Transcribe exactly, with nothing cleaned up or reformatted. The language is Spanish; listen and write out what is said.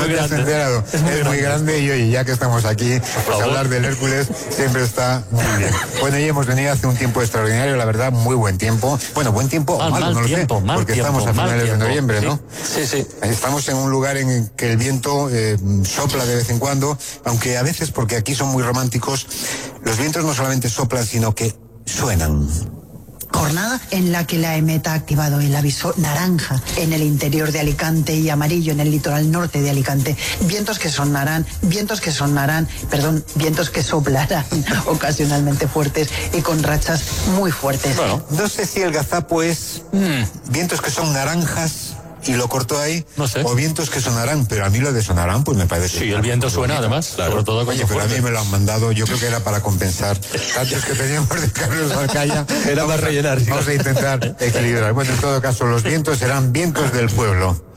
muy grande. Enterado. Es, muy, es grande. muy grande y oye, ya que estamos aquí, pues hablar del Hércules siempre está muy bien. Bueno, ya hemos venido hace un tiempo extraordinario, la verdad, muy buen tiempo. Bueno, buen tiempo o mal, malo, mal no lo tiempo, sé, mal porque tiempo, estamos a finales tiempo. de noviembre, sí. ¿no? Sí, sí. Estamos en un lugar en que el viento eh, sopla de vez en cuando, aunque a veces, porque aquí son muy románticos, los vientos no solamente soplan, sino que suenan. Jornada en la que la EMET ha activado el aviso naranja en el interior de Alicante y amarillo en el litoral norte de Alicante. Vientos que sonarán, vientos que sonarán, perdón, vientos que soplarán ocasionalmente fuertes y con rachas muy fuertes. Bueno, no sé si el gazapo es mm, vientos que son naranjas y lo cortó ahí, no sé. O vientos que sonarán, pero a mí lo de sonarán pues me parece. Sí, el viento suena bonito. Además, claro. Sobre todo Oye, pero a mí me lo han mandado, yo creo que era para compensar tantos que teníamos de Carlos Alcaya. Era para rellenar. Vamos a intentar equilibrar. Bueno, en todo caso, los vientos serán vientos del pueblo.